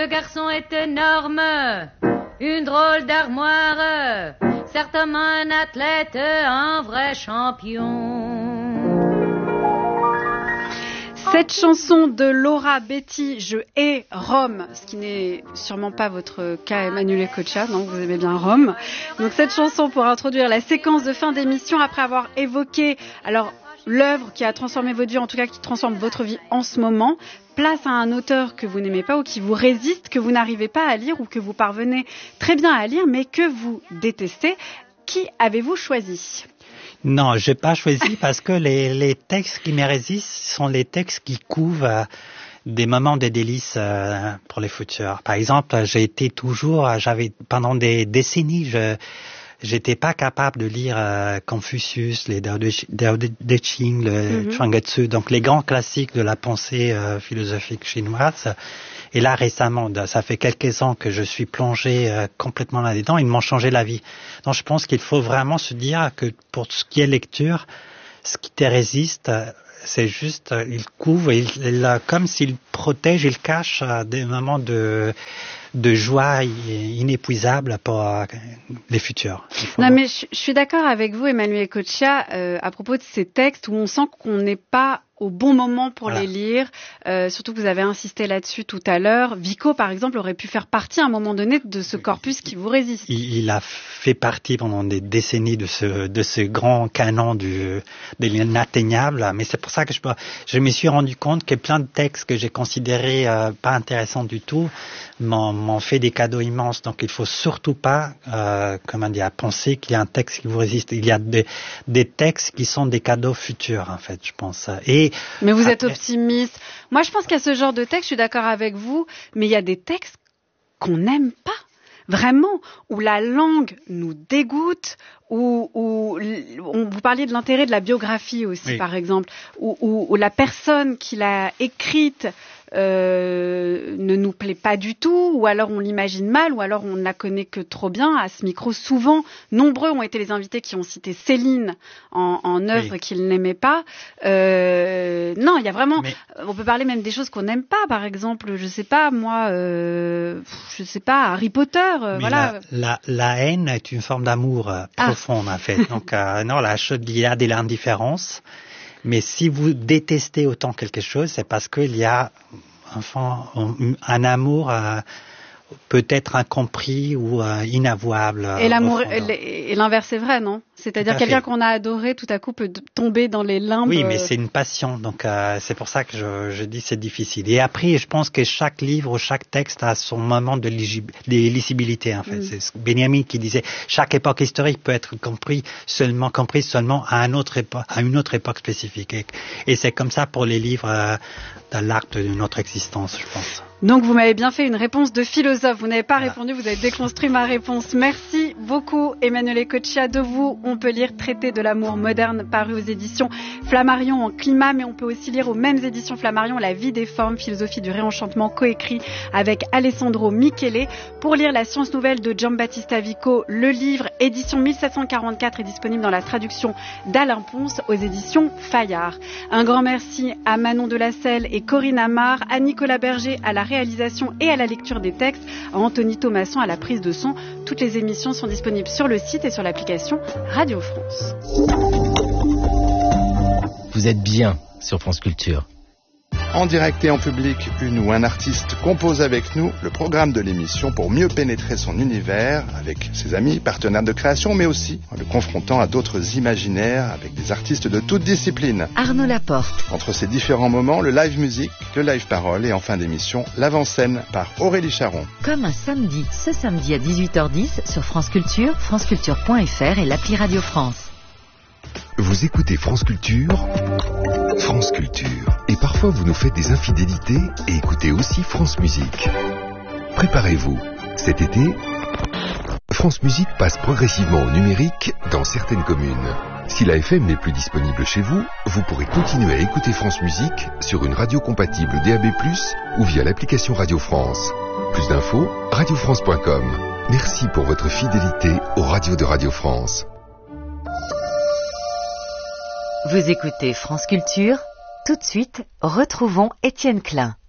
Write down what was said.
Ce garçon est énorme, une drôle d'armoire, certainement un athlète, un vrai champion. Cette chanson de Laura Betty, Je hais Rome, ce qui n'est sûrement pas votre cas, Emanuele Coccia, non, vous aimez bien Rome. Donc cette chanson pour introduire la séquence de fin d'émission après avoir évoqué l'œuvre qui a transformé votre vie, en tout cas qui transforme votre vie en ce moment. Place à un auteur que vous n'aimez pas ou qui vous résiste, que vous n'arrivez pas à lire ou que vous parvenez très bien à lire mais que vous détestez. Qui avez-vous choisi ? Non, j'ai pas choisi parce que les textes qui me résistent sont les textes qui couvrent des moments de délices pour les futurs. Par exemple, pendant des décennies, j'étais pas capable de lire Confucius, les Dao De Ching, le Chuang Tzu, donc les grands classiques de la pensée philosophique chinoise. Et là, récemment, ça fait quelques ans que je suis plongé complètement là-dedans. Ils m'ont changé la vie. Donc, je pense qu'il faut vraiment se dire que pour ce qui est lecture, ce qui te résiste, c'est juste, il couvre, comme s'il protège, il cache des moments de joie inépuisable pour les futurs. Non, mais je suis d'accord avec vous, Emanuele Coccia, à propos de ces textes où on sent qu'on n'est pas au bon moment pour les lire, surtout que vous avez insisté là-dessus tout à l'heure. Vico, par exemple, aurait pu faire partie à un moment donné de ce corpus qui vous résiste. Il a fait partie pendant des décennies de ce grand canon de l'inatteignable, mais c'est pour ça que je me suis rendu compte que plein de textes que j'ai considérés pas intéressants du tout m'ont fait des cadeaux immenses. Donc il faut surtout pas penser qu'il y a un texte qui vous résiste. Il y a des textes qui sont des cadeaux futurs, en fait, je pense. Mais vous êtes optimiste. Moi, je pense qu'à ce genre de texte, je suis d'accord avec vous, mais il y a des textes qu'on n'aime pas. Vraiment, où la langue nous dégoûte, où vous parliez de l'intérêt de la biographie aussi, par exemple, où la personne qui l'a écrite ne nous plaît pas du tout, ou alors on l'imagine mal, ou alors on ne la connaît que trop bien. À ce micro, souvent, nombreux ont été les invités qui ont cité Céline en œuvre qu'ils n'aimaient pas. Non, il y a vraiment... On peut parler même des choses qu'on n'aime pas, par exemple, je sais pas, moi, Harry Potter, voilà. La haine est une forme d'amour profonde, en fait. Donc, non, il y a de l'indifférence. Mais si vous détestez autant quelque chose, c'est parce qu'il y a un amour peut-être incompris ou inavouable. Et l'amour, et l'inverse est vrai, non ? C'est-à-dire quelqu'un qu'on a adoré, tout à coup peut tomber dans les limbes. Oui, mais c'est une passion, donc c'est pour ça que je dis c'est difficile. Et après, je pense que chaque livre ou chaque texte a son moment de lisibilité, en fait. C'est Benjamin qui disait chaque époque historique peut être comprise seulement à une autre époque spécifique. Et c'est comme ça pour les livres dans l'arc de notre existence, je pense. Donc vous m'avez bien fait une réponse de philosophe. Vous n'avez pas répondu, vous avez déconstruit ma réponse. Merci beaucoup, Emanuele Coccia. De vous, on peut lire Traité de l'amour moderne, paru aux éditions Flammarion en climat, mais on peut aussi lire aux mêmes éditions Flammarion La vie des formes, philosophie du réenchantement, coécrit avec Alessandro Michele. Pour lire La science nouvelle de Giambattista Vico, le livre édition 1744 est disponible dans la traduction d'Alain Ponce aux éditions Fayard. Un grand merci à Manon Delacelle et Corinne Amar, à Nicolas Berger à la réalisation et à la lecture des textes, à Anthony Thomasson à la prise de son. Toutes les émissions sont disponibles sur le site et sur l'application Radio France. Vous êtes bien sur France Culture. En direct et en public, une ou un artiste compose avec nous le programme de l'émission pour mieux pénétrer son univers avec ses amis, partenaires de création, mais aussi en le confrontant à d'autres imaginaires avec des artistes de toutes disciplines. Arnaud Laporte. Entre ces différents moments, le live musique, le live parole et en fin d'émission, l'avant-scène par Aurélie Charon. Comme un samedi, ce samedi à 18h10 sur France Culture, franceculture.fr et l'appli Radio France. Vous écoutez France Culture, France Culture. Et parfois vous nous faites des infidélités et écoutez aussi France Musique. Préparez-vous. Cet été, France Musique passe progressivement au numérique dans certaines communes. Si la FM n'est plus disponible chez vous, vous pourrez continuer à écouter France Musique sur une radio compatible DAB+, ou via l'application Radio France. Plus d'infos, radiofrance.com. Merci pour votre fidélité aux radios de Radio France. Vous écoutez France Culture. Tout de suite, retrouvons Étienne Klein.